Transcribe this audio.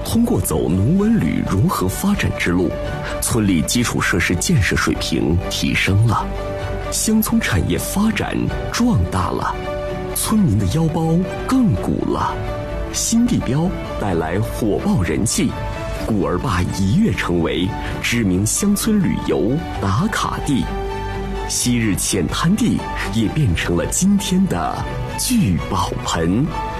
通过走农文旅融合发展之路，村里基础设施建设水平提升了，乡村产业发展壮大了，村民的腰包更鼓了。新地标带来火爆人气，古尔坝一跃成为知名乡村旅游打卡地，昔日浅滩地也变成了今天的聚宝盆。